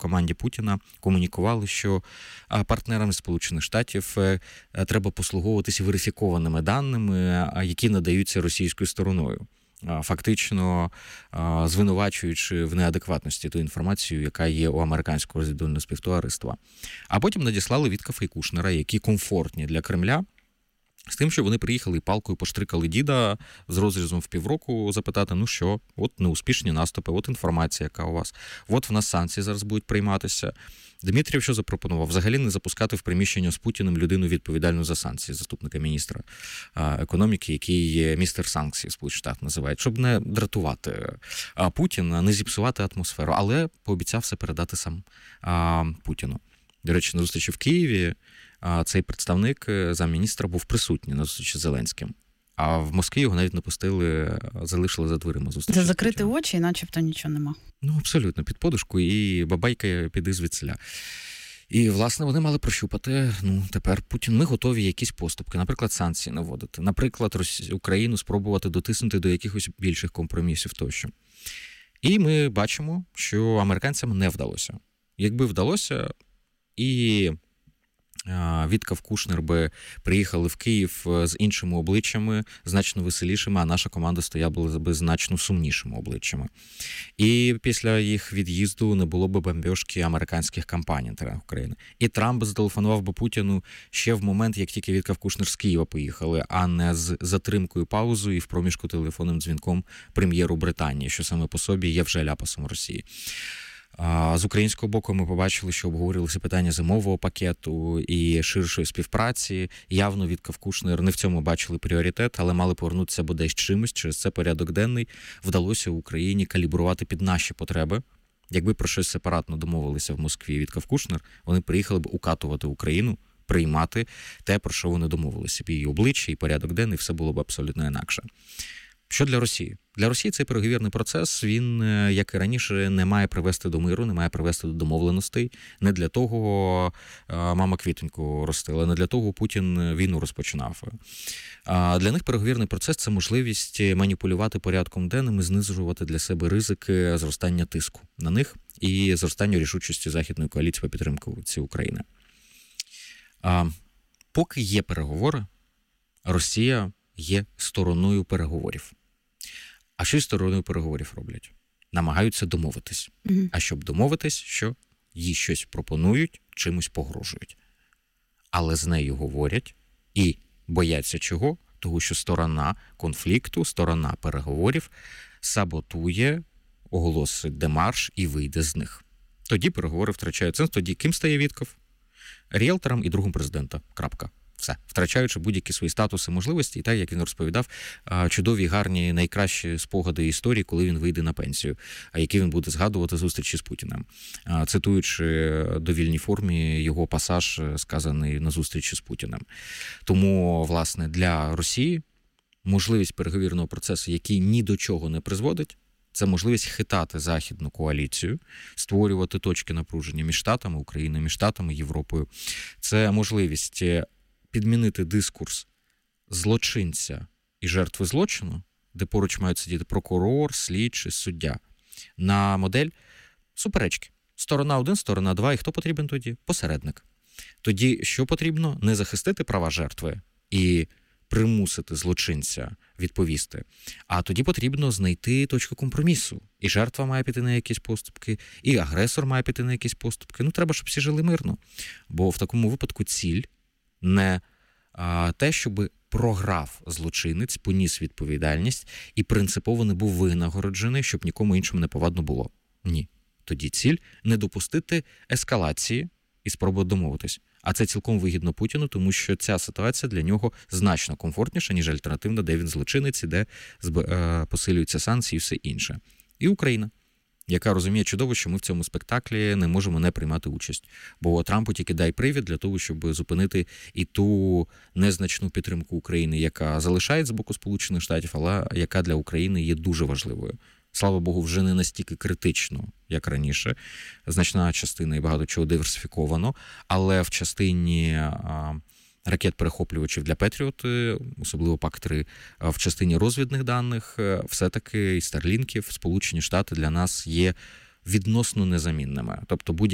команді Путіна комунікували, що партнерам Сполучених Штатів треба послуговуватися верифікованими даними, які надаються російською стороною. Фактично звинувачуючи в неадекватності ту інформацію, яка є у американського розвідувального співтовариства. А потім надіслали Віткафа і Кушнера, які комфортні для Кремля, з тим, що вони приїхали і палкою поштрикали діда з розрізом в півроку запитати, ну що, от неуспішні наступи, от інформація, яка у вас, от в нас санкції зараз будуть прийматися. Дмитрієв що запропонував? Взагалі не запускати в приміщення з Путіним людину відповідальну за санкції, заступника міністра економіки, який є містер санкцій, Сполучених Штатів називають, щоб не дратувати Путіна, не зіпсувати атмосферу, але пообіцяв все передати сам Путіну. До речі, на зустрічі в Києві цей представник замміністра був присутній на зустрічі з Зеленським. А в Москві його навіть не пустили, залишили за дверима зустрічі. Це закрити очі і начебто нічого нема. Ну, абсолютно, під подушку і бабайка піди звідсіля. І, власне, вони мали прощупати, тепер Путін, ми готові якісь поступки, наприклад, санкції наводити, наприклад, Україну спробувати дотиснути до якихось більших компромісів тощо. І ми бачимо, що американцям не вдалося. Якби вдалося, і Віткаф, Кушнер би приїхали в Київ з іншими обличчями, значно веселішими, а наша команда стояла би значно сумнішими обличчями. І після їх від'їзду не було б бомбьошки американських кампаній на теренах України. І Трамп зателефонував би Путіну ще в момент, як тільки Віткаф, Кушнер з Києва поїхали, а не з затримкою, паузою і в проміжку телефонним дзвінком прем'єру Британії, що саме по собі є вже ляпасом Росії. З українського боку ми побачили, що обговорювалися питання зимового пакету і ширшої співпраці. Явно Віткаф, Кушнер не в цьому бачили пріоритет, але мали повернутися бодай з чимось. Через це порядок денний вдалося Україні калібрувати під наші потреби. Якби про щось сепаратно домовилися в Москві Віткаф, Кушнер, вони приїхали б укатувати Україну, приймати те, про що вони домовилися. І обличчя, і порядок денний, все було б абсолютно інакше. Що для Росії? Для Росії цей переговірний процес, він, як і раніше, не має привести до миру, не має привести до домовленостей. Не для того мама квітоньку ростила, не для того Путін війну розпочинав. Для них переговірний процес – це можливість маніпулювати порядком денним і знижувати для себе ризики зростання тиску на них і зростання рішучості Західної коаліції по підтримці України. Поки є переговори, Росія є стороною переговорів. А що з стороною переговорів роблять? Намагаються домовитись. А щоб домовитись, що їй щось пропонують, чимось погрожують. Але з нею говорять і бояться чого? Того, що сторона конфлікту, сторона переговорів саботує, оголосить демарш і вийде з них. Тоді переговори втрачають сенс. Тоді ким стає Віткаф? Ріелтором і другом президента. Крапка. Все, втрачаючи будь-які свої статуси, можливості, і так, як він розповідав, чудові, гарні, найкращі спогади історії, коли він вийде на пенсію, а які він буде згадувати зустрічі з Путіним, цитуючи довільній формі його пасаж, сказаний на зустрічі з Путіним. Тому, власне, для Росії можливість переговірного процесу, який ні до чого не призводить, це можливість хитати західну коаліцію, створювати точки напруження між Штатами, Україною, між Штатами, Європою. Це можливість підмінити дискурс злочинця і жертви злочину, де поруч мають сидіти прокурор, слідчий, суддя, на модель суперечки. Сторона 1, сторона 2, і хто потрібен тоді? Посередник. Тоді що потрібно? Не захистити права жертви і примусити злочинця відповісти, а тоді потрібно знайти точку компромісу. І жертва має піти на якісь поступки, і агресор має піти на якісь поступки. Треба, щоб всі жили мирно. Бо в такому випадку ціль не те, щоб програв злочинець, поніс відповідальність і принципово не був винагороджений, щоб нікому іншому не повадно було. Ні. Тоді ціль – не допустити ескалації і спробувати домовитись. А це цілком вигідно Путіну, тому що ця ситуація для нього значно комфортніша, ніж альтернативна, де він злочинець, де посилюються санкції і все інше. І Україна, яка розуміє чудово, що ми в цьому спектаклі не можемо не приймати участь. Бо Трампу тільки дай привід для того, щоб зупинити і ту незначну підтримку України, яка залишає з боку Сполучених Штатів, але яка для України є дуже важливою. Слава Богу, вже не настільки критично, як раніше. Значна частина і багато чого диверсифіковано, але в частині ракет-перехоплювачів для Петріот, особливо ПАК-3, в частині розвідних даних, все-таки і Старлінків Сполучені Штати для нас є відносно незамінними. Тобто